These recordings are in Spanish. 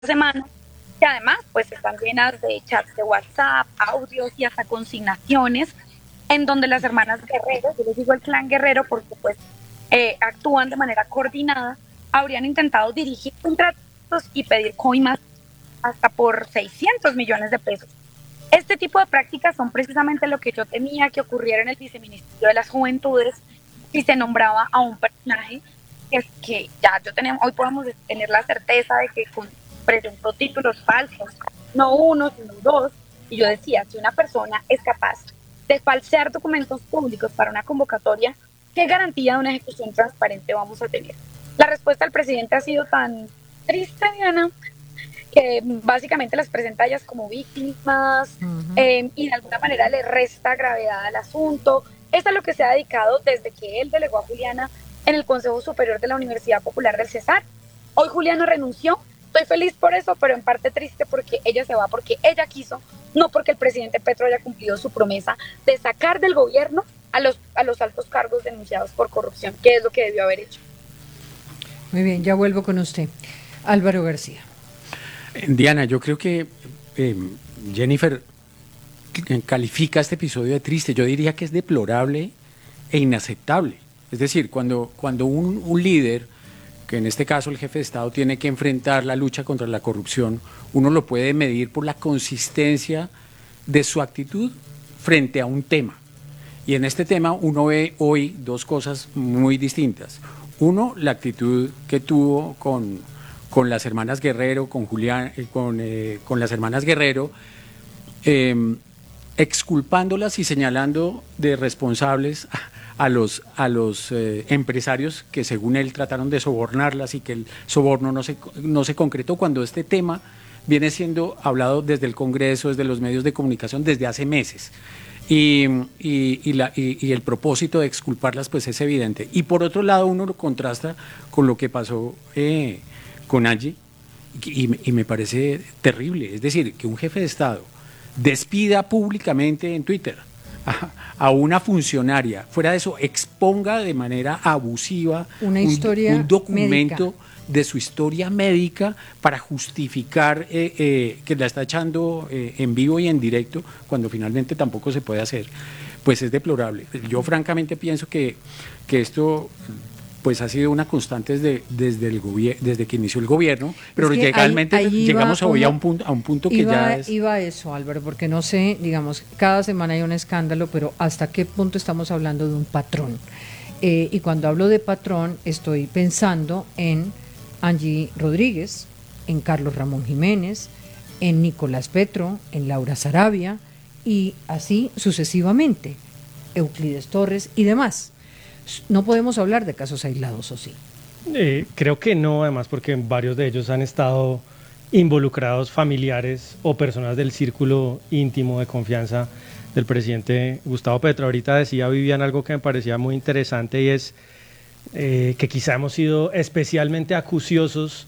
semana, que además pues están llenas de chats de WhatsApp, audios y hasta consignaciones en donde las hermanas Guerrero, yo les digo el clan Guerrero porque pues actúan de manera coordinada, habrían intentado dirigir contratos y pedir coimas hasta por 600 millones de pesos. Este tipo de prácticas son precisamente lo que yo temía que ocurriera en el Viceministerio de las Juventudes si se nombraba a un personaje que ya yo tenemos, hoy podemos tener la certeza de que presentó títulos falsos, no uno, sino dos, y yo decía, si una persona es capaz de falsear documentos públicos para una convocatoria, ¿qué garantía de una ejecución transparente vamos a tener? La respuesta del presidente ha sido tan triste, Diana, que básicamente las presenta ellas como víctimas y de alguna manera le resta gravedad al asunto. Esto es lo que se ha dedicado desde que él delegó a Juliana en el Consejo Superior de la Universidad Popular del Cesar. Hoy Juliana renunció, estoy feliz por eso, pero en parte triste porque ella se va porque ella quiso, no porque el presidente Petro haya cumplido su promesa de sacar del gobierno a los altos cargos denunciados por corrupción, que es lo que debió haber hecho. Muy bien, ya vuelvo con usted. Álvaro García. Diana, yo creo que Jennifer califica este episodio de triste. Yo diría que es deplorable e inaceptable. Es decir, cuando un líder, que en este caso el jefe de Estado, tiene que enfrentar la lucha contra la corrupción, uno lo puede medir por la consistencia de su actitud frente a un tema. Y en este tema uno ve hoy dos cosas muy distintas. Uno, la actitud que tuvo con las hermanas Guerrero, con las hermanas Guerrero, exculpándolas y señalando de responsables a los empresarios que según él trataron de sobornarlas y que el soborno no se concretó, cuando este tema viene siendo hablado desde el Congreso, desde los medios de comunicación desde hace meses. Y el propósito de exculparlas pues es evidente. Y por otro lado uno lo contrasta con lo que pasó con Angie y me parece terrible. Es decir, que un jefe de Estado despida públicamente en Twitter a una funcionaria, fuera de eso exponga de manera abusiva un documento médica de su historia médica para justificar que la está echando en vivo y en directo, cuando finalmente tampoco se puede hacer, pues es deplorable. Yo francamente pienso que esto pues ha sido una constante desde que inició el gobierno, pero llegamos hoy a un punto que ya es... Iba a eso, Álvaro, porque no sé, digamos, cada semana hay un escándalo, pero ¿hasta qué punto estamos hablando de un patrón? Y cuando hablo de patrón, estoy pensando en Angie Rodríguez, en Carlos Ramón Jiménez, en Nicolás Petro, en Laura Sarabia, y así sucesivamente, Euclides Torres y demás. No podemos hablar de casos aislados, ¿o sí? Creo que no, además porque varios de ellos han estado involucrados familiares o personas del círculo íntimo de confianza del presidente Gustavo Petro. Ahorita decía Vivian algo que me parecía muy interesante y es que quizá hemos sido especialmente acuciosos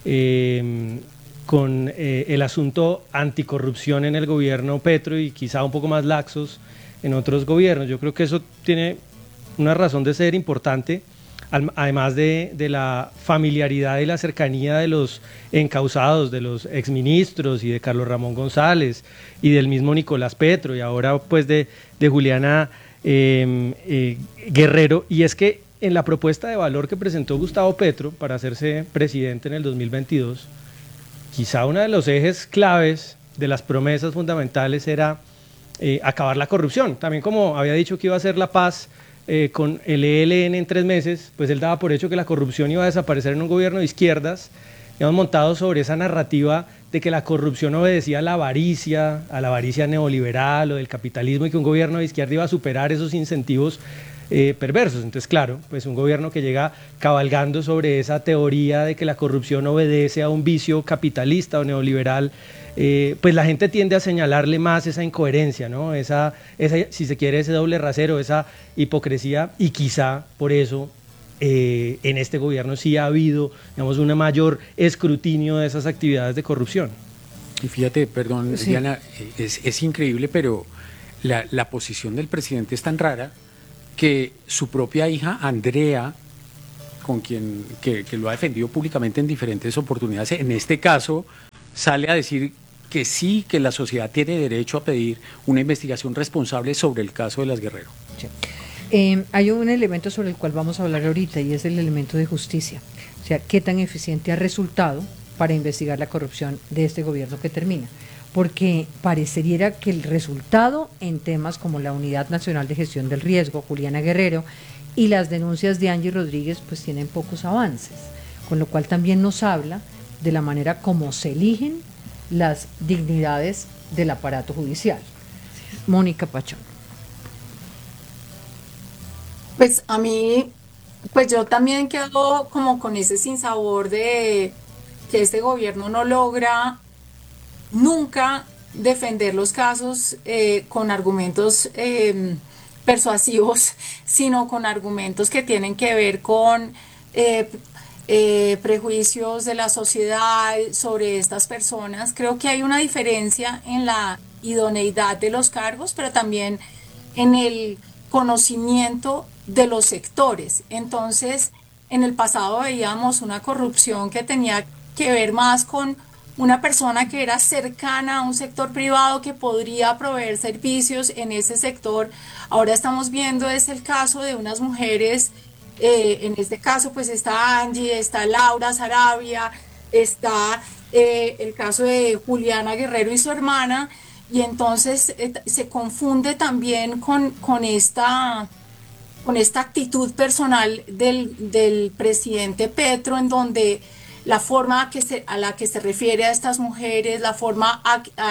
con el asunto anticorrupción en el gobierno Petro y quizá un poco más laxos en otros gobiernos. Yo creo que eso tiene una razón de ser importante, además de la familiaridad y la cercanía de los encausados, de los exministros y de Carlos Ramón González y del mismo Nicolás Petro y ahora pues de Juliana Guerrero. Y es que en la propuesta de valor que presentó Gustavo Petro para hacerse presidente en el 2022, quizá uno de los ejes claves de las promesas fundamentales era acabar la corrupción. También como había dicho que iba a hacer la paz con el ELN en 3 meses, pues él daba por hecho que la corrupción iba a desaparecer en un gobierno de izquierdas, hemos montado sobre esa narrativa de que la corrupción obedecía a la avaricia neoliberal o del capitalismo y que un gobierno de izquierda iba a superar esos incentivos perversos. Entonces, claro, pues un gobierno que llega cabalgando sobre esa teoría de que la corrupción obedece a un vicio capitalista o neoliberal, pues la gente tiende a señalarle más esa incoherencia, ¿no? Esa, si se quiere, ese doble rasero, esa hipocresía, y quizá por eso en este gobierno sí ha habido, digamos, un mayor escrutinio de esas actividades de corrupción. Y fíjate, perdón, sí. Diana, es increíble, pero la posición del presidente es tan rara que su propia hija, Andrea, que lo ha defendido públicamente en diferentes oportunidades, en este caso sale a decir que sí, que la sociedad tiene derecho a pedir una investigación responsable sobre el caso de las Guerrero. Sí. Hay un elemento sobre el cual vamos a hablar ahorita y es el elemento de justicia. O sea, qué tan eficiente ha resultado para investigar la corrupción de este gobierno que termina. Porque parecería que el resultado en temas como la Unidad Nacional de Gestión del Riesgo, Juliana Guerrero, y las denuncias de Angie Rodríguez, pues tienen pocos avances. Con lo cual también nos habla de la manera como se eligen las dignidades del aparato judicial. Mónica Pachón. Pues a mí, pues yo también quedo como con ese sinsabor de que este gobierno no logra nunca defender los casos con argumentos persuasivos, sino con argumentos que tienen que ver con prejuicios de la sociedad sobre estas personas. Creo que hay una diferencia en la idoneidad de los cargos, pero también en el conocimiento de los sectores. Entonces, en el pasado veíamos una corrupción que tenía que ver más con una persona que era cercana a un sector privado que podría proveer servicios en ese sector. Ahora estamos viendo es el caso de unas mujeres, en este caso pues está Angie, está Laura Sarabia, está el caso de Juliana Guerrero y su hermana, y entonces se confunde también con esta actitud personal del presidente Petro, en donde la forma a la que se refiere a estas mujeres, la forma,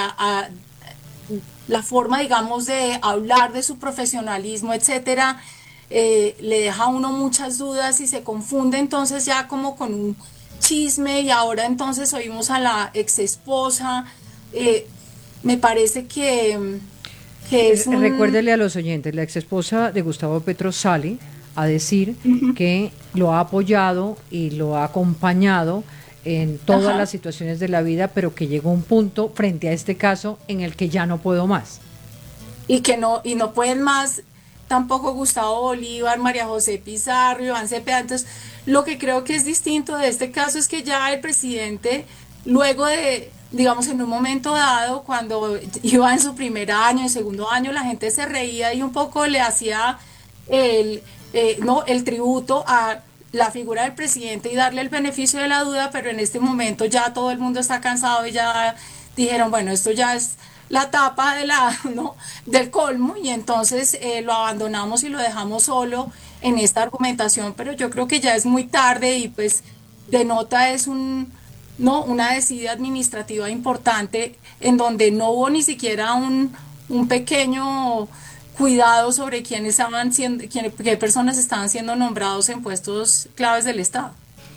digamos, de hablar de su profesionalismo, etcétera, le deja a uno muchas dudas y se confunde entonces ya como con un chisme, y ahora entonces oímos a la ex esposa. Me parece que es un... Recuérdele a los oyentes, la ex esposa de Gustavo Petro sale a decir que lo ha apoyado y lo ha acompañado en todas las situaciones de la vida, pero que llegó un punto frente a este caso en el que ya no puedo más. Y no pueden más tampoco Gustavo Bolívar, María José Pizarro, Iván Cepeda. Entonces, lo que creo que es distinto de este caso es que ya el presidente, luego de, digamos, en un momento dado, cuando iba en su primer año, en segundo año, la gente se reía y un poco le hacía el tributo a la figura del presidente y darle el beneficio de la duda, pero en este momento ya todo el mundo está cansado y ya dijeron, bueno, esto ya es la tapa del colmo, y entonces lo abandonamos y lo dejamos solo en esta argumentación, pero yo creo que ya es muy tarde y pues denota es una desidia administrativa importante en donde no hubo ni siquiera un pequeño cuidado sobre qué personas estaban siendo nombrados en puestos claves del Estado.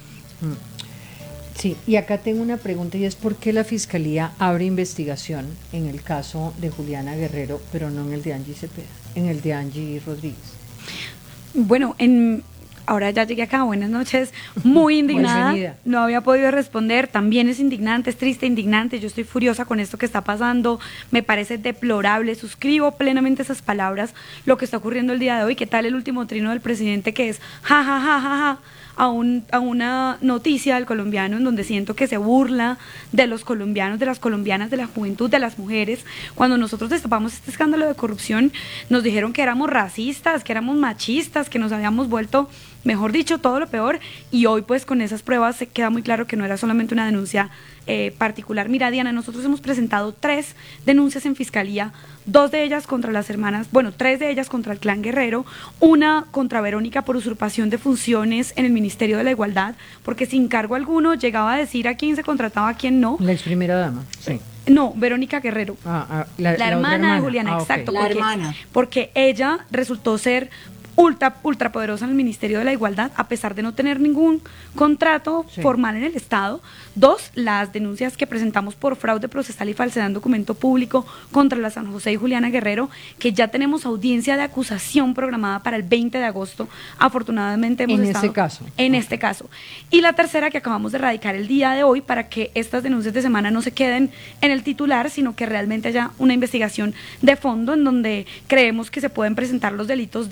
Sí, y acá tengo una pregunta, y es ¿por qué la Fiscalía abre investigación en el caso de Juliana Guerrero, pero no en el de Angie Cepeda, en el de Angie Rodríguez? Bueno, ahora ya llegué acá, buenas noches, muy indignada, no había podido responder, también es indignante, es triste, indignante, yo estoy furiosa con esto que está pasando, me parece deplorable, suscribo plenamente esas palabras, lo que está ocurriendo el día de hoy. ¿Qué tal el último trino del presidente, que es ja, ja, ja, ja, ja? A una noticia del colombiano, en donde siento que se burla de los colombianos, de las colombianas, de la juventud, de las mujeres. Cuando nosotros destapamos este escándalo de corrupción, nos dijeron que éramos racistas, que éramos machistas, que nos habíamos vuelto, mejor dicho, todo lo peor, y hoy pues con esas pruebas se queda muy claro que no era solamente una denuncia particular. Mira, Diana, nosotros hemos presentado 3 denuncias en fiscalía, 2 de ellas contra las hermanas, 3 de ellas contra el clan Guerrero, una contra Verónica por usurpación de funciones en el Ministerio de la Igualdad, porque sin cargo alguno llegaba a decir a quién se contrataba, a quién no. La ex primera dama, sí. No, Verónica Guerrero, la hermana de Juliana, exacto, porque ella resultó ser ultra poderosa en el Ministerio de la Igualdad, a pesar de no tener ningún contrato formal en el Estado. 2, las denuncias que presentamos por fraude procesal y falsedad en documento público contra la San José y Juliana Guerrero, que ya tenemos audiencia de acusación programada para el 20 de agosto. Afortunadamente hemos estado en este caso. Y la tercera, que acabamos de radicar el día de hoy, para que estas denuncias de semana no se queden en el titular, sino que realmente haya una investigación de fondo, en donde creemos que se pueden presentar los delitos de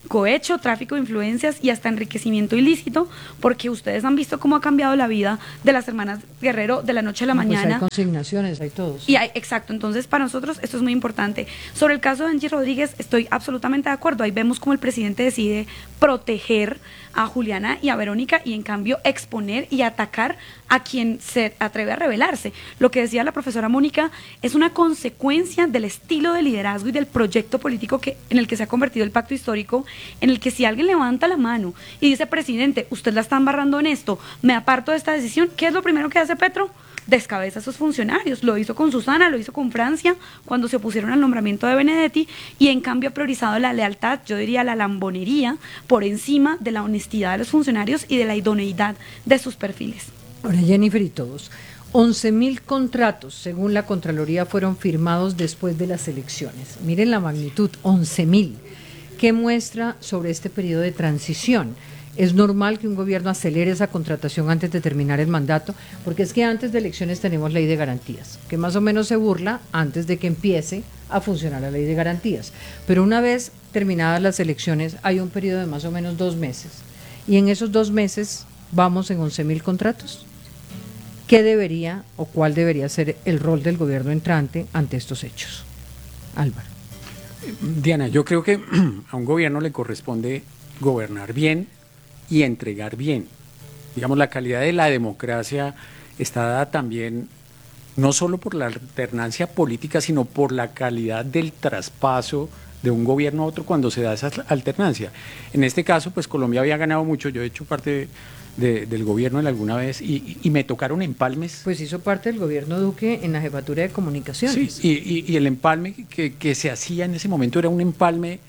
cohecho, tráfico de influencias y hasta enriquecimiento ilícito, porque ustedes han visto cómo ha cambiado la vida de las hermanas Guerrero de la noche a la mañana. Pues hay consignaciones, hay todos. Exacto, entonces para nosotros esto es muy importante. Sobre el caso de Angie Rodríguez, estoy absolutamente de acuerdo. Ahí vemos cómo el presidente decide proteger a Juliana y a Verónica y en cambio exponer y atacar a quien se atreve a rebelarse. Lo que decía la profesora Mónica es una consecuencia del estilo de liderazgo y del proyecto político en el que se ha convertido el pacto histórico, en el que si alguien levanta la mano y dice, presidente, usted la está embarrando en esto, me aparto de esta decisión, ¿qué es lo primero que hace Petro? Descabeza a sus funcionarios. Lo hizo con Susana, lo hizo con Francia cuando se opusieron al nombramiento de Benedetti, y en cambio ha priorizado la lealtad, yo diría la lambonería, por encima de la honestidad de los funcionarios y de la idoneidad de sus perfiles. Ahora, Jennifer y todos, 11.000 contratos, según la Contraloría, fueron firmados después de las elecciones. Miren la magnitud, 11.000. ¿Qué muestra sobre este periodo de transición? Es normal que un gobierno acelere esa contratación antes de terminar el mandato, porque es que antes de elecciones tenemos ley de garantías, que más o menos se burla antes de que empiece a funcionar la ley de garantías. Pero una vez terminadas las elecciones hay un periodo de más o menos 2 meses, y en esos 2 meses vamos en 11.000 contratos. ¿Qué debería o cuál debería ser el rol del gobierno entrante ante estos hechos? Álvaro. Diana, yo creo que a un gobierno le corresponde gobernar bien y entregar bien. Digamos, la calidad de la democracia está dada también no solo por la alternancia política, sino por la calidad del traspaso de un gobierno a otro cuando se da esa alternancia. En este caso, pues Colombia había ganado mucho, yo he hecho parte del gobierno en alguna vez y me tocaron empalmes. Pues hizo parte del gobierno Duque en la jefatura de comunicaciones. Sí, y el empalme que se hacía en ese momento era un empalme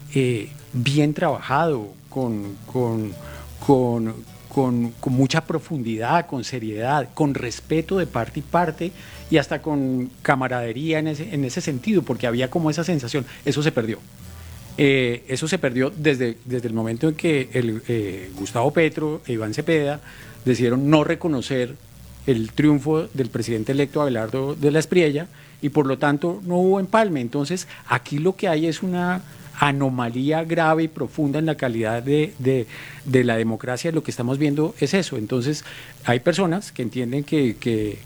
bien trabajado, con mucha profundidad, con seriedad, con respeto de parte y parte y hasta con camaradería en ese sentido, porque había como esa sensación. Eso se perdió. Eso se perdió desde el momento en que Gustavo Petro e Iván Cepeda decidieron no reconocer el triunfo del presidente electo Abelardo de la Espriella y por lo tanto no hubo empalme. Entonces aquí lo que hay es una anomalía grave y profunda en la calidad de la democracia. Lo que estamos viendo es eso. Entonces hay personas que entienden que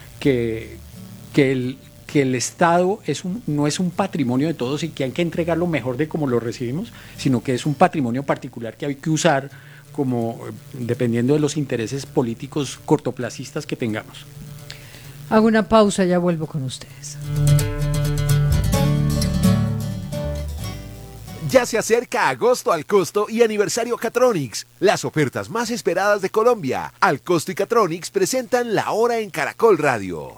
el Estado no es un patrimonio de todos y que hay que entregar lo mejor de cómo lo recibimos, sino que es un patrimonio particular que hay que usar como dependiendo de los intereses políticos cortoplacistas que tengamos. Hago una pausa, ya vuelvo con ustedes. Ya se acerca agosto al costo y aniversario Catronics, las ofertas más esperadas de Colombia. Al Costo y Catronics presentan La Hora en Caracol Radio.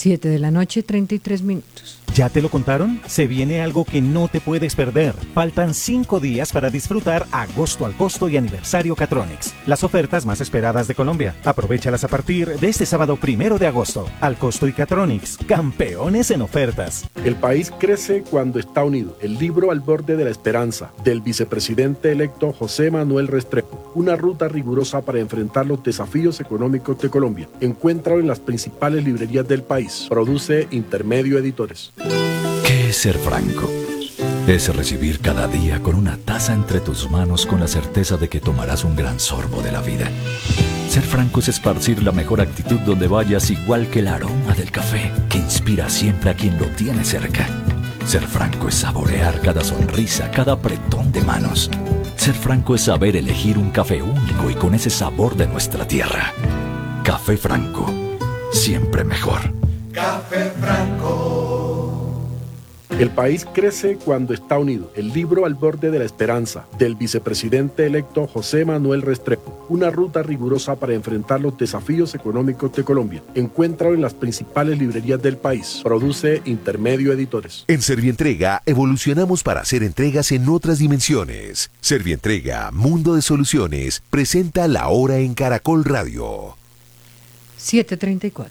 7:33 p.m. ¿Ya te lo contaron? Se viene algo que no te puedes perder. Faltan 5 días para disfrutar agosto al costo y aniversario Catronics, las ofertas más esperadas de Colombia. Aprovéchalas a partir de este sábado 1 de agosto. Al Costo y Catronics, campeones en ofertas. El país crece cuando está unido. El libro Al borde de la esperanza, del vicepresidente electo José Manuel Restrepo. Una ruta rigurosa para enfrentar los desafíos económicos de Colombia. Encuéntralo en las principales librerías del país. Produce Intermedio Editores. ¿Qué es ser franco? Es recibir cada día con una taza entre tus manos con la certeza de que tomarás un gran sorbo de la vida. Ser franco es esparcir la mejor actitud donde vayas, igual que el aroma del café que inspira siempre a quien lo tiene cerca. Ser franco es saborear cada sonrisa, cada apretón de manos. Ser franco es saber elegir un café único y con ese sabor de nuestra tierra. Café Franco, siempre mejor. Café Franco. El país crece cuando está unido. El libro Al borde de la esperanza, del vicepresidente electo José Manuel Restrepo. Una ruta rigurosa para enfrentar los desafíos económicos de Colombia. Encuéntralo en las principales librerías del país. Produce Intermedio Editores. En Servientrega evolucionamos para hacer entregas en otras dimensiones. Servientrega, Mundo de Soluciones, presenta La Hora en Caracol Radio. 7:34.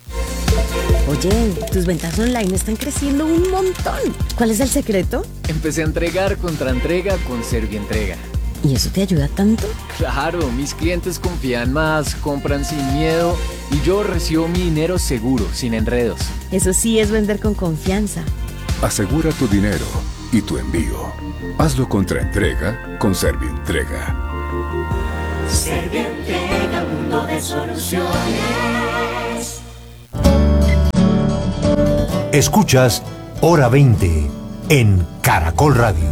Oye, tus ventas online están creciendo un montón. ¿Cuál es el secreto? Empecé a entregar contra entrega con Servientrega. ¿Y eso te ayuda tanto? Claro, mis clientes confían más, compran sin miedo y yo recibo mi dinero seguro, sin enredos. Eso sí es vender con confianza. Asegura tu dinero. y tu envío. Hazlo contra entrega con Servientrega. Servientrega, mundo de soluciones. Escuchas Hora 20 en Caracol Radio.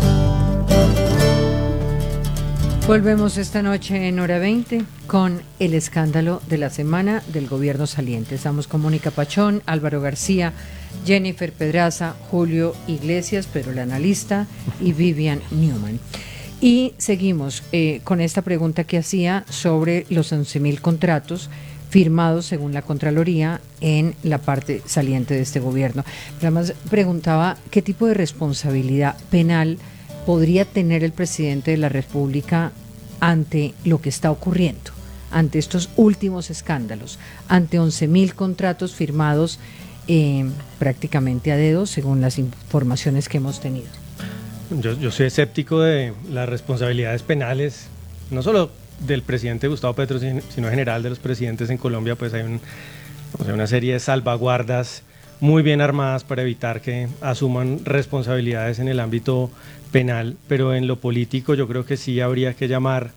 Volvemos esta noche en Hora 20 con el escándalo de la semana del gobierno saliente. Estamos con Mónica Pachón, Álvaro García, Jennifer Pedraza, Julio Iglesias, Pedro el analista y Vivian Newman. Y seguimos con esta pregunta que hacía sobre los 11.000 contratos firmados según la Contraloría en la parte saliente de este gobierno. Pero además preguntaba qué tipo de responsabilidad penal podría tener el presidente de la República ante lo que está ocurriendo, ante estos últimos escándalos, ante 11.000 contratos firmados prácticamente a dedo, según las informaciones que hemos tenido. Yo soy escéptico de las responsabilidades penales, no solo del presidente Gustavo Petro, sino en general de los presidentes en Colombia. Pues hay una serie de salvaguardas muy bien armadas para evitar que asuman responsabilidades en el ámbito penal, pero en lo político yo creo que sí habría que llamar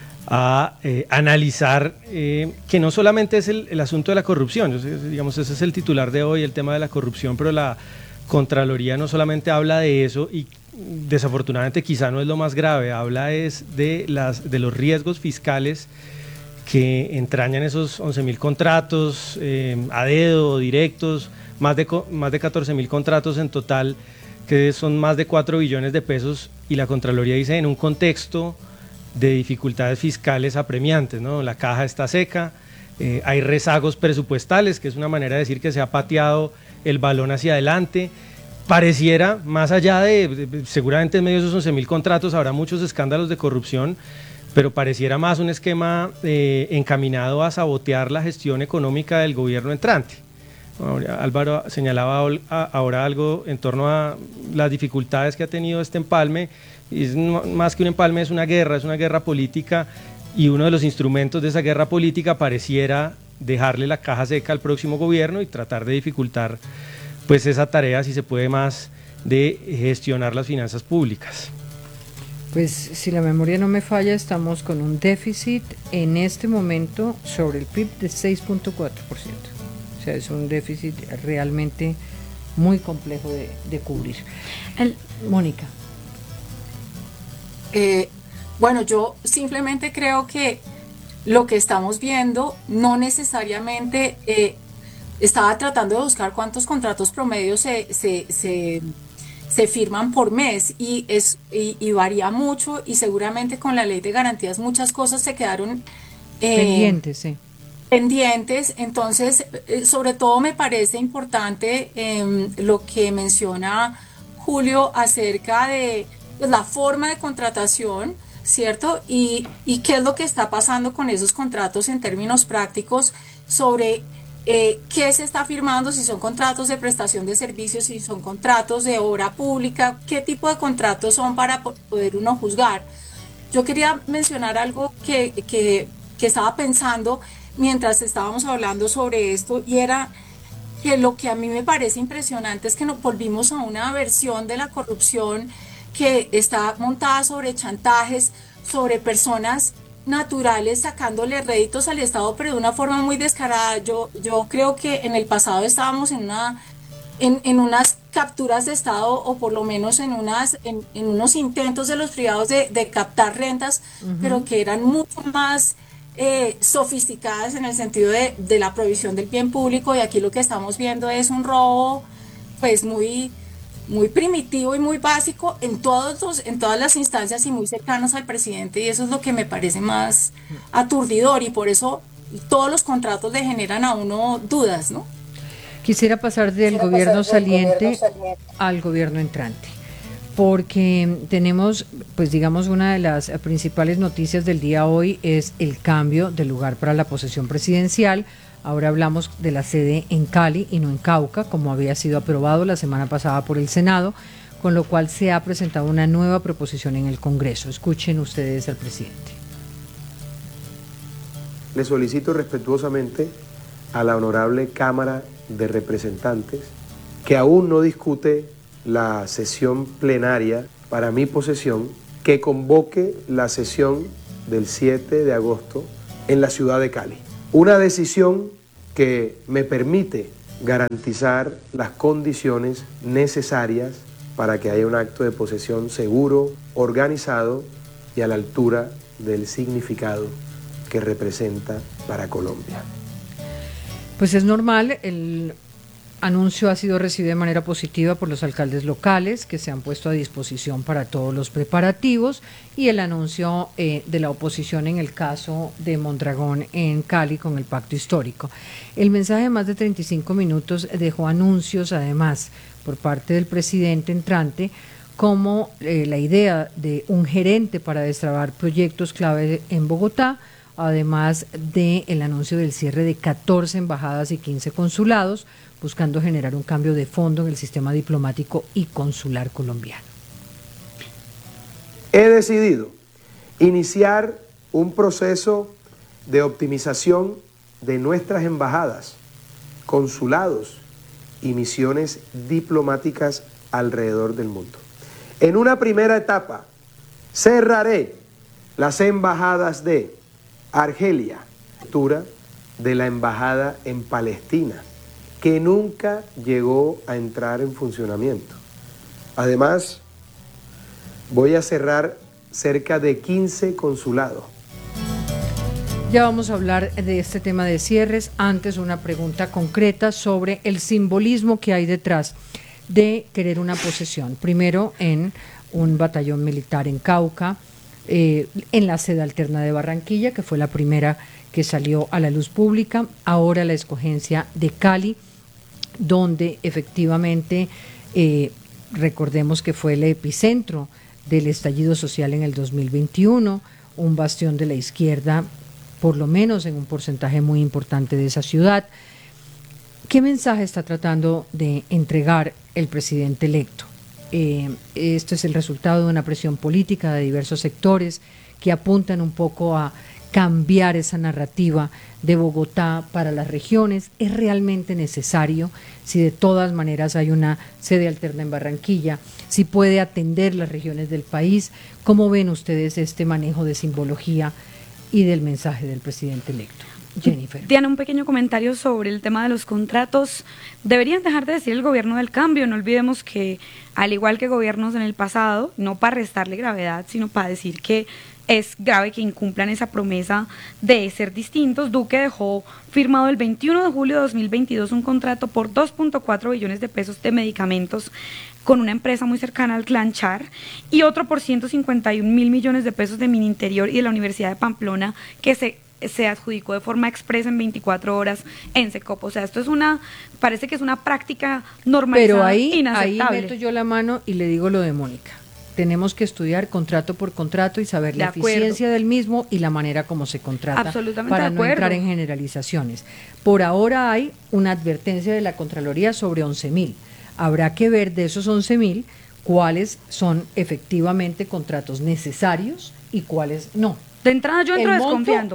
a analizar que no solamente es el asunto de la corrupción, digamos, ese es el titular de hoy, el tema de la corrupción, pero la Contraloría no solamente habla de eso, y desafortunadamente quizá no es lo más grave, habla es de los riesgos fiscales que entrañan esos 11.000 contratos a dedo, directos, más de 14.000 contratos en total, que son más de 4 billones de pesos, y la Contraloría dice en un contexto de dificultades fiscales apremiantes, ¿no? La caja está seca, hay rezagos presupuestales, que es una manera de decir que se ha pateado el balón hacia adelante. Pareciera, más allá de seguramente en medio de esos 11.000 contratos habrá muchos escándalos de corrupción, pero pareciera más un esquema encaminado a sabotear la gestión económica del gobierno entrante. Álvaro señalaba ahora algo en torno a las dificultades que ha tenido este empalme, y es más que un empalme, es una guerra política, y uno de los instrumentos de esa guerra política pareciera dejarle la caja seca al próximo gobierno y tratar de dificultar pues esa tarea, si se puede, más de gestionar las finanzas públicas. Pues si la memoria no me falla, estamos con un déficit en este momento sobre el PIB de 6.4%. O sea, es un déficit realmente muy complejo de cubrir. Mónica. Bueno, yo simplemente creo que lo que estamos viendo no necesariamente... estaba tratando de buscar cuántos contratos promedios se firman por mes, y varía mucho, y seguramente con la ley de garantías muchas cosas se quedaron pendientes, sí. Pendientes. Entonces, sobre todo me parece importante lo que menciona Julio acerca de la forma de contratación, ¿cierto? Y qué es lo que está pasando con esos contratos en términos prácticos, sobre qué se está firmando, si son contratos de prestación de servicios, si son contratos de obra pública, qué tipo de contratos son para poder uno juzgar. Yo quería mencionar algo que estaba pensando mientras estábamos hablando sobre esto, y era que lo que a mí me parece impresionante es que nos volvimos a una versión de la corrupción que está montada sobre chantajes, sobre personas naturales sacándole réditos al Estado, pero de una forma muy descarada. Yo creo que en el pasado estábamos en unas capturas de Estado, o por lo menos en unos intentos de los privados de captar rentas, pero que eran mucho más sofisticadas en el sentido de la provisión del bien público, y aquí lo que estamos viendo es un robo pues muy primitivo y muy básico en todas las instancias y muy cercanos al presidente, y eso es lo que me parece más aturdidor, y por eso todos los contratos le generan a uno dudas, ¿no? Quisiera pasar del gobierno saliente al gobierno entrante, porque tenemos, pues digamos, una de las principales noticias del día hoy es el cambio de lugar para la posesión presidencial. Ahora hablamos de la sede en Cali y no en Cauca, como había sido aprobado la semana pasada por el Senado, con lo cual se ha presentado una nueva proposición en el Congreso. Escuchen ustedes al presidente. Le solicito respetuosamente a la honorable Cámara de Representantes, que aún no discute la sesión plenaria para mi posesión que convoque la sesión del 7 de agosto en la ciudad de Cali. Una decisión que me permite garantizar las condiciones necesarias para que haya un acto de posesión seguro, organizado y a la altura del significado que representa para Colombia. Pues es normal, el anuncio ha sido recibido de manera positiva por los alcaldes locales que se han puesto a disposición para todos los preparativos y el anuncio de la oposición en el caso de Mondragón en Cali con el pacto histórico. El mensaje de más de 35 minutos dejó anuncios además por parte del presidente entrante como la idea de un gerente para destrabar proyectos clave en Bogotá, además del anuncio del cierre de 14 embajadas y 15 consulados, buscando generar un cambio de fondo en el sistema diplomático y consular colombiano. He decidido iniciar un proceso de optimización de nuestras embajadas, consulados y misiones diplomáticas alrededor del mundo. En una primera etapa, cerraré las embajadas de Argelia, de la embajada en Palestina, que nunca llegó a entrar en funcionamiento. Además, voy a cerrar cerca de 15 consulados. Ya vamos a hablar de este tema de cierres. Antes, una pregunta concreta sobre el simbolismo que hay detrás de querer una posesión. Primero, en un batallón militar en Cauca, en la sede alterna de Barranquilla, que fue la primera que salió a la luz pública, ahora la escogencia de Cali, donde efectivamente recordemos que fue el epicentro del estallido social en el 2021, un bastión de la izquierda, por lo menos en un porcentaje muy importante de esa ciudad. ¿Qué mensaje está tratando de entregar el presidente electo? Esto es el resultado de una presión política de diversos sectores que apuntan un poco a cambiar esa narrativa de Bogotá para las regiones. ¿Es realmente necesario? Si de todas maneras hay una sede alterna en Barranquilla, si puede atender las regiones del país, ¿cómo ven ustedes este manejo de simbología y del mensaje del presidente electo? Jennifer. Diana, un pequeño comentario sobre el tema de los contratos. Deberían dejar de decir el gobierno del cambio. No olvidemos que, al igual que gobiernos en el pasado, no para restarle gravedad, sino para decir que es grave que incumplan esa promesa de ser distintos. Duque dejó firmado el 21 de julio de 2022 un contrato por 2.4 billones de pesos de medicamentos con una empresa muy cercana al clan Char y otro por 151 mil millones de pesos de Mininterior y de la Universidad de Pamplona que se adjudicó de forma expresa en 24 horas en Secopo. O sea, esto es parece que es una práctica normalizada. Pero ahí inaceptable. meto yo la mano y le digo lo de Mónica. Tenemos que estudiar contrato por contrato y saber la eficiencia del mismo y la manera como se contrata. Absolutamente para de acuerdo. No entrar en generalizaciones. Por ahora hay una advertencia de la Contraloría sobre 11.000. Habrá que ver de esos 11.000 cuáles son efectivamente contratos necesarios y cuáles no. De entrada yo entro desconfiando.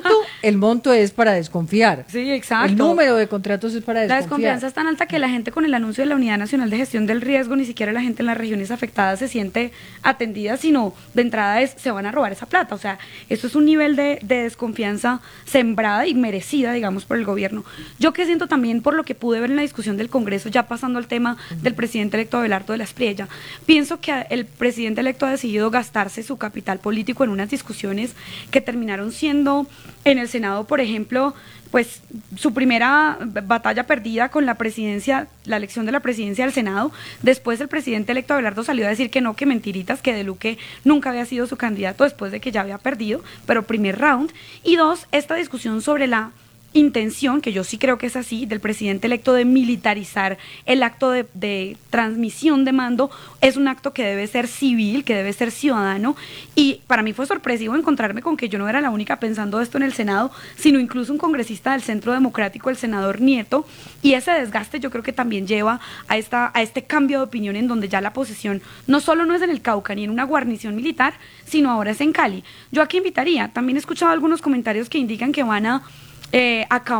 El monto es para desconfiar. Sí, exacto. El número de contratos es para desconfiar. La desconfianza es tan alta que la gente con el anuncio de la Unidad Nacional de Gestión del Riesgo, ni siquiera la gente en las regiones afectadas se siente atendida, sino de entrada se van a robar esa plata. O sea, esto es un nivel de desconfianza sembrada y merecida, digamos, por el gobierno. Yo que siento también por lo que pude ver en la discusión del Congreso, ya pasando al tema del presidente electo Abelardo de la Espriella, pienso que el presidente electo ha decidido gastarse su capital político en unas discusiones que terminaron siendo en el Senado, por ejemplo, pues su primera batalla perdida con la presidencia, la elección de la presidencia del Senado. Después el presidente electo Abelardo salió a decir que no, que mentiritas, que De Luque nunca había sido su candidato después de que ya había perdido, pero primer round. Y dos, esta discusión sobre la intención, que yo sí creo que es así, del presidente electo de militarizar el acto de transmisión de mando, es un acto que debe ser civil, que debe ser ciudadano, y para mí fue sorpresivo encontrarme con que yo no era la única pensando esto en el Senado, sino incluso un congresista del Centro Democrático, el senador Nieto, y ese desgaste yo creo que también lleva a este cambio de opinión en donde ya la posesión no solo no es en el Cauca ni en una guarnición militar, sino ahora es en Cali. Yo aquí invitaría, también he escuchado algunos comentarios que indican que van a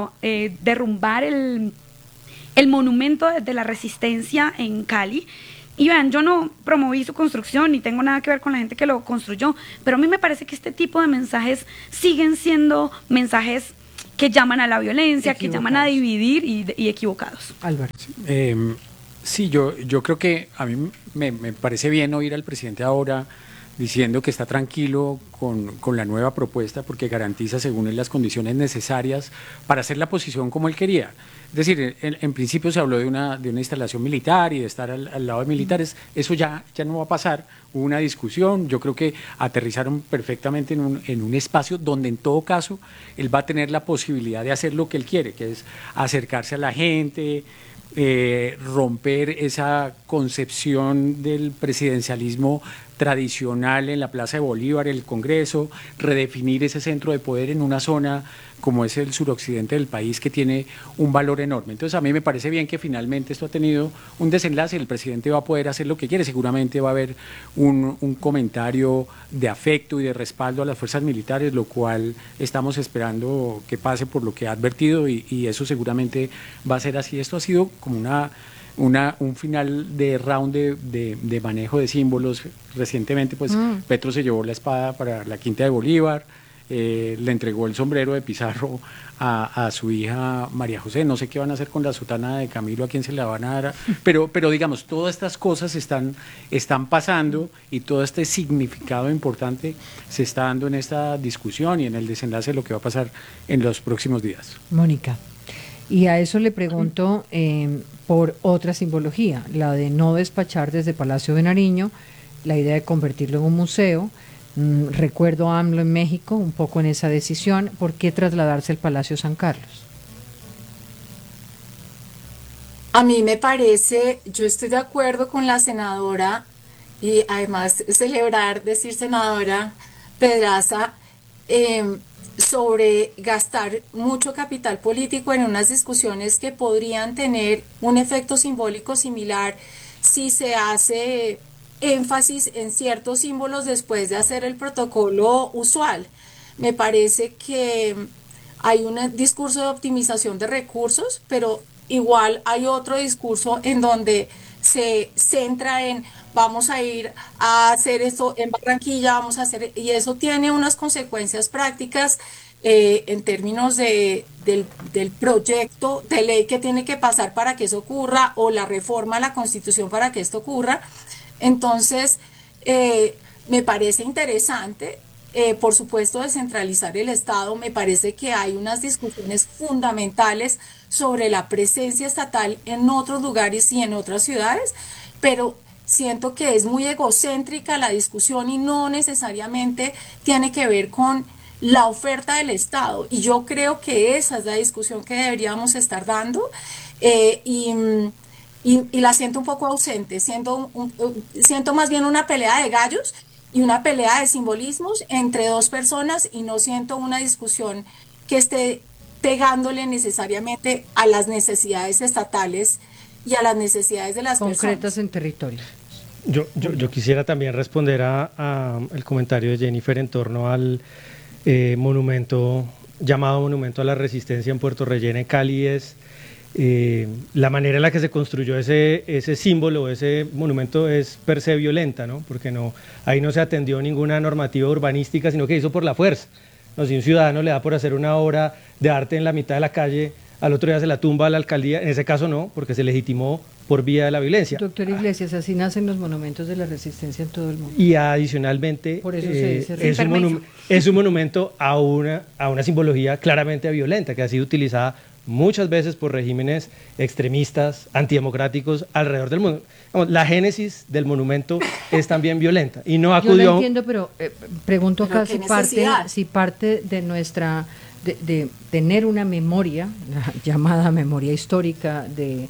derrumbar el monumento de la resistencia en Cali. Y vean, yo no promoví su construcción ni tengo nada que ver con la gente que lo construyó, pero a mí me parece que este tipo de mensajes siguen siendo mensajes que llaman a la violencia, que llaman a dividir y equivocados. Álvaro. Sí, yo creo que a mí me parece bien oír al presidente ahora diciendo que está tranquilo con la nueva propuesta porque garantiza, según él, las condiciones necesarias para hacer la posición como él quería. Es decir, en principio se habló de una instalación militar y de estar al lado de militares. Eso ya no va a pasar. Hubo una discusión. Yo creo que aterrizaron perfectamente en un espacio donde, en todo caso, él va a tener la posibilidad de hacer lo que él quiere, que es acercarse a la gente, romper esa concepción del presidencialismo tradicional en la Plaza de Bolívar, el Congreso, redefinir ese centro de poder en una zona como es el suroccidente del país, que tiene un valor enorme. Entonces, a mí me parece bien que finalmente esto ha tenido un desenlace. El presidente va a poder hacer lo que quiere. Seguramente va a haber un comentario de afecto y de respaldo a las fuerzas militares, lo cual estamos esperando que pase por lo que ha advertido, y eso seguramente va a ser así. Esto ha sido como un final de round de manejo de símbolos. Recientemente, pues, Petro se llevó la espada para la Quinta de Bolívar, le entregó el sombrero de Pizarro a su hija María José. No sé qué van a hacer con la sotana de Camilo, a quién se la van a dar, pero digamos, todas estas cosas están pasando, y todo este significado importante se está dando en esta discusión y en el desenlace de lo que va a pasar en los próximos días. Mónica, y a eso le pregunto por otra simbología, la de no despachar desde Palacio de Nariño, la idea de convertirlo en un museo. Recuerdo a AMLO en México, un poco en esa decisión. ¿Por qué trasladarse al Palacio San Carlos? A mí me parece, yo estoy de acuerdo con la senadora, y además decir senadora Pedraza, sobre gastar mucho capital político en unas discusiones que podrían tener un efecto simbólico similar si se hace énfasis en ciertos símbolos después de hacer el protocolo usual. Me parece que hay un discurso de optimización de recursos, pero igual hay otro discurso en donde se centra en vamos a ir a hacer esto en Barranquilla, y eso tiene unas consecuencias prácticas en términos del proyecto de ley que tiene que pasar para que eso ocurra, o la reforma a la Constitución para que esto ocurra. Entonces, me parece interesante, por supuesto, descentralizar el Estado. Me parece que hay unas discusiones fundamentales sobre la presencia estatal en otros lugares y en otras ciudades, pero siento que es muy egocéntrica la discusión y no necesariamente tiene que ver con la oferta del Estado. Y yo creo que esa es la discusión que deberíamos estar dando, y la siento un poco ausente. Siento más bien una pelea de gallos y una pelea de simbolismos entre dos personas, y no siento una discusión que esté pegándole necesariamente a las necesidades estatales y a las necesidades de las concretas personas. En territorio. Yo quisiera también responder a el comentario de Jennifer en torno al llamado Monumento a la Resistencia en Puerto Rellena, en Cali. Es la manera en la que se construyó ese símbolo, ese monumento, es per se violenta, ¿no? Porque ahí no se atendió ninguna normativa urbanística, sino que hizo por la fuerza. No, si un ciudadano le da por hacer una obra de arte en la mitad de la calle, al otro día se la tumba a la alcaldía. En ese caso no, porque se legitimó por vía de la violencia. Doctor Iglesias, así nacen los monumentos de la resistencia en todo el mundo. Y adicionalmente, por eso se dice es un monumento a una simbología claramente violenta, que ha sido utilizada muchas veces por regímenes extremistas, antidemocráticos alrededor del mundo. La génesis del monumento es también violenta y no acudió. Yo lo entiendo, pero pregunto acá si parte de nuestra de tener una memoria, la llamada memoria histórica de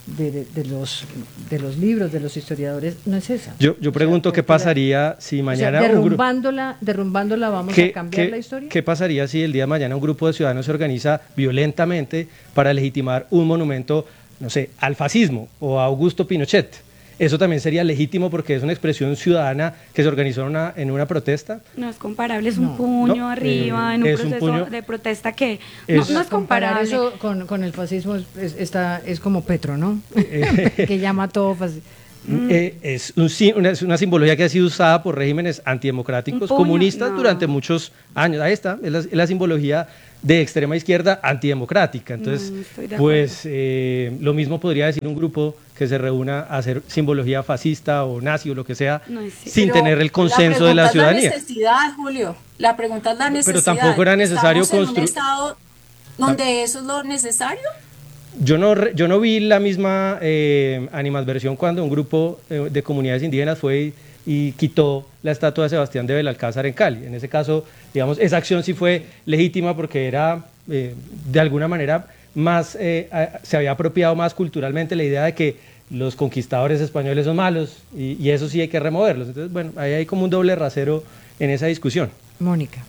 los libros, de los historiadores, no es esa. Yo pregunto qué pasaría si mañana... derrumbándola vamos a cambiar la historia. ¿Qué pasaría si el día de mañana un grupo de ciudadanos se organiza violentamente para legitimar un monumento, no sé, al fascismo o a Augusto Pinochet? ¿Eso también sería legítimo porque es una expresión ciudadana que se organizó en una protesta? No es comparable, es un puño arriba en un proceso de protesta que no es comparable. Eso con el fascismo es como Petro, ¿no? Que llama todo fascismo. Es una simbología que ha sido usada por regímenes antidemocráticos comunistas durante muchos años. Ahí está, es la simbología de extrema izquierda antidemocrática. Entonces, pues lo mismo podría decir un grupo que se reúna a hacer simbología fascista o nazi o lo que sea, sin tener el consenso de la ciudadanía. La necesidad, Julio. La pregunta es la necesidad. Pero tampoco era necesario construir. ¿Estamos en un estado donde eso es lo necesario? Yo no vi la misma animadversión cuando un grupo de comunidades indígenas fue y quitó la estatua de Sebastián de Belalcázar en Cali. En ese caso, digamos, esa acción sí fue legítima porque era, de alguna manera, más se había apropiado más culturalmente la idea de que los conquistadores españoles son malos y eso sí hay que removerlos. Entonces, bueno, ahí hay como un doble rasero en esa discusión. Mónica.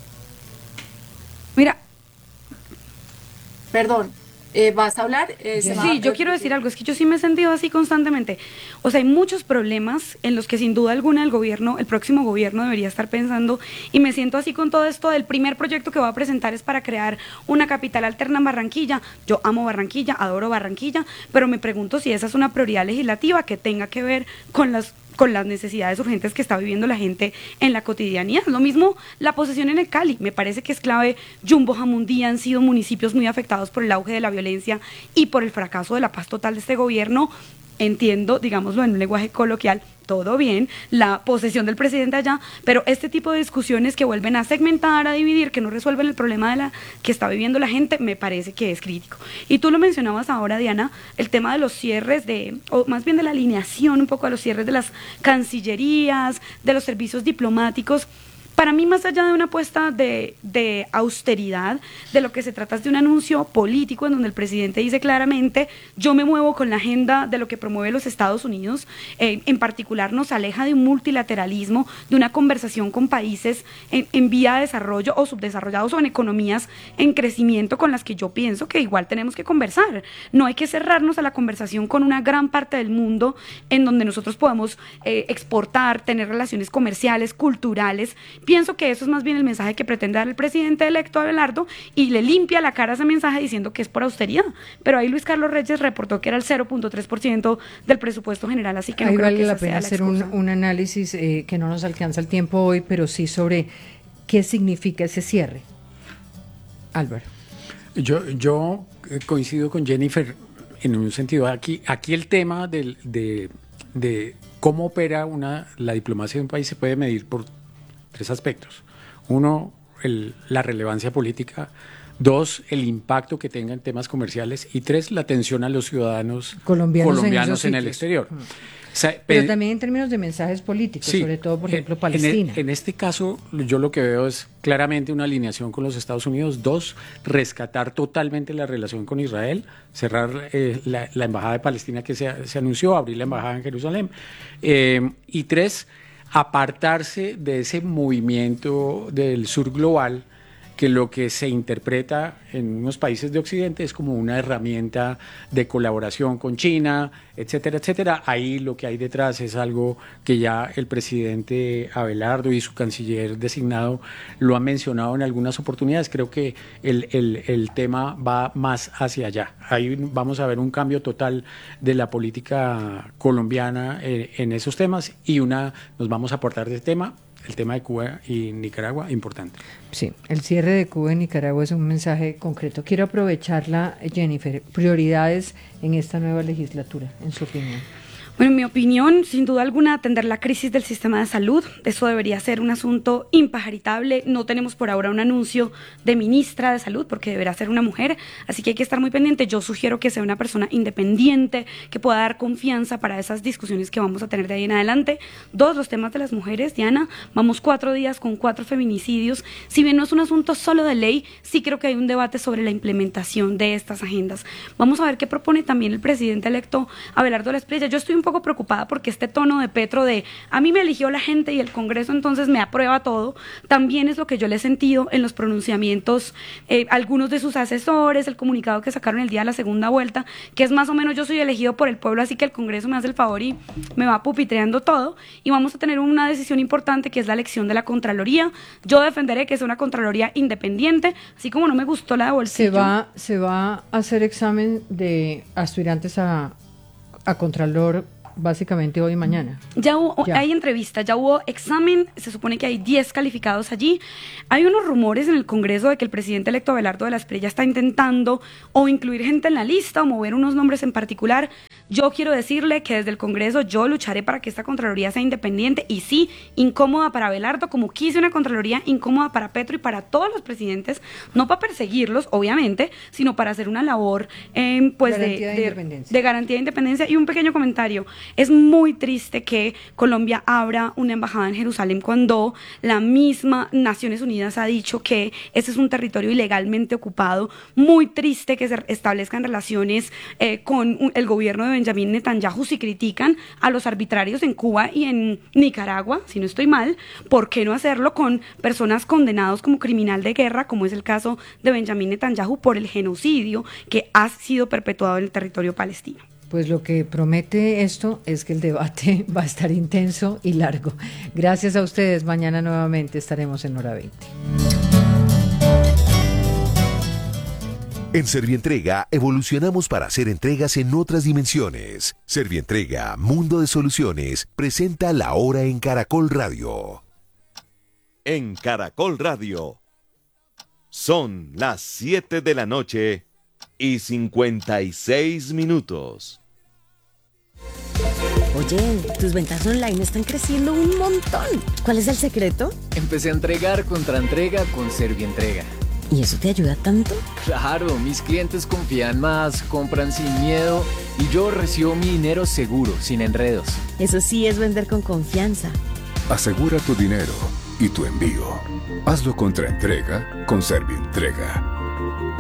Mira, perdón. ¿Vas a hablar? Sí, yo quiero decir algo, es que yo sí me he sentido así constantemente. O sea, hay muchos problemas en los que sin duda alguna el próximo gobierno debería estar pensando, y me siento así con todo esto del primer proyecto que va a presentar es para crear una capital alterna en Barranquilla. Yo amo Barranquilla, adoro Barranquilla, pero me pregunto si esa es una prioridad legislativa que tenga que ver con las necesidades urgentes que está viviendo la gente en la cotidianidad. Lo mismo la posesión en el Cali, me parece que es clave. Jumbo, Jamundí han sido municipios muy afectados por el auge de la violencia y por el fracaso de la paz total de este gobierno. Entiendo, digámoslo en un lenguaje coloquial, todo bien, la posesión del presidente allá, pero este tipo de discusiones que vuelven a segmentar, a dividir, que no resuelven el problema que está viviendo la gente, me parece que es crítico. Y tú lo mencionabas ahora, Diana, el tema de los cierres, o más bien de la alineación un poco de los cierres de las cancillerías, de los servicios diplomáticos. Para mí, más allá de una apuesta de austeridad, de lo que se trata es de un anuncio político en donde el presidente dice claramente: yo me muevo con la agenda de lo que promueve los Estados Unidos, en particular nos aleja de un multilateralismo, de una conversación con países en vía de desarrollo o subdesarrollados o en economías en crecimiento con las que yo pienso que igual tenemos que conversar. No hay que cerrarnos a la conversación con una gran parte del mundo en donde nosotros podemos exportar, tener relaciones comerciales, culturales. Pienso que eso es más bien el mensaje que pretende dar el presidente electo Abelardo, y le limpia la cara a ese mensaje diciendo que es por austeridad. Pero ahí Luis Carlos Reyes reportó que era el 0.3% del presupuesto general, así que no ahí creo vale que la esa sea pena la hacer excusa. un análisis que no nos alcanza el tiempo hoy, pero sí sobre qué significa ese cierre. Álvaro. Yo coincido con Jennifer en un sentido. Aquí el tema de cómo opera la diplomacia de un país se puede medir por 3 aspectos. 1, la relevancia política. 2, el impacto que tenga en temas comerciales. Y 3, la atención a los ciudadanos colombianos en el exterior. O sea, pero también en términos de mensajes políticos, sí, sobre todo, por ejemplo, Palestina. En este caso, yo lo que veo es claramente una alineación con los Estados Unidos. 2, rescatar totalmente la relación con Israel, cerrar la embajada de Palestina que se anunció, abrir la embajada en Jerusalén. Y 3, apartarse de ese movimiento del sur global, que lo que se interpreta en unos países de Occidente es como una herramienta de colaboración con China, etcétera, etcétera. Ahí lo que hay detrás es algo que ya el presidente Abelardo y su canciller designado lo han mencionado en algunas oportunidades. Creo que el tema va más hacia allá. Ahí vamos a ver un cambio total de la política colombiana en esos temas, y nos vamos a aportar de tema. El tema de Cuba y Nicaragua, importante. Sí, el cierre de Cuba y Nicaragua es un mensaje concreto. Quiero aprovecharla, Jennifer. Prioridades en esta nueva legislatura, en su opinión. Bueno, en mi opinión, sin duda alguna, atender la crisis del sistema de salud. Eso debería ser un asunto impajaritable. No tenemos por ahora un anuncio de ministra de salud, porque deberá ser una mujer, así que hay que estar muy pendiente. Yo sugiero que sea una persona independiente, que pueda dar confianza para esas discusiones que vamos a tener de ahí en adelante. 2, los temas de las mujeres. Diana, vamos 4 días con 4 feminicidios. Si bien no es un asunto solo de ley, sí creo que hay un debate sobre la implementación de estas agendas. Vamos a ver qué propone también el presidente electo Abelardo Espriella. Yo estoy un poco preocupada porque este tono de Petro de a mí me eligió la gente y el Congreso entonces me aprueba todo, también es lo que yo le he sentido en los pronunciamientos, algunos de sus asesores, el comunicado que sacaron el día de la segunda vuelta, que es más o menos: yo soy elegido por el pueblo, así que el Congreso me hace el favor y me va pupitreando todo, y vamos a tener una decisión importante que es la elección de la Contraloría. Yo defenderé que sea una Contraloría independiente, así como no me gustó la de bolsillo. Se va a hacer examen de aspirantes a Contralor básicamente hoy y mañana. Ya hay entrevista, ya hubo examen, se supone que hay 10 calificados allí. Hay unos rumores en el Congreso de que el presidente electo Abelardo de la Espriella está intentando o incluir gente en la lista o mover unos nombres en particular. Yo quiero decirle que desde el Congreso yo lucharé para que esta Contraloría sea independiente y sí, incómoda para Abelardo, como quise una Contraloría incómoda para Petro y para todos los presidentes, no para perseguirlos, obviamente, sino para hacer una labor pues de garantía de independencia. Y un pequeño comentario, es muy triste que Colombia abra una embajada en Jerusalén cuando la misma Naciones Unidas ha dicho que ese es un territorio ilegalmente ocupado. Muy triste que se establezcan relaciones con el gobierno de Benjamín Netanyahu si critican a los arbitrarios en Cuba y en Nicaragua, si no estoy mal. ¿Por qué no hacerlo con personas condenados como criminal de guerra, como es el caso de Benjamín Netanyahu por el genocidio que ha sido perpetuado en el territorio palestino? Pues lo que promete esto es que el debate va a estar intenso y largo. Gracias a ustedes. Mañana nuevamente estaremos en Hora 20. En Servientrega evolucionamos para hacer entregas en otras dimensiones. Servientrega, Mundo de Soluciones, presenta La Hora en Caracol Radio. En Caracol Radio. Son las 7 de la noche y 56 minutos. Oye, tus ventas online están creciendo un montón. ¿Cuál es el secreto? Empecé a entregar contra entrega con Servientrega. ¿Y eso te ayuda tanto? Claro, mis clientes confían más, compran sin miedo y yo recibo mi dinero seguro, sin enredos. Eso sí es vender con confianza. Asegura tu dinero y tu envío. Hazlo contra entrega con Servientrega.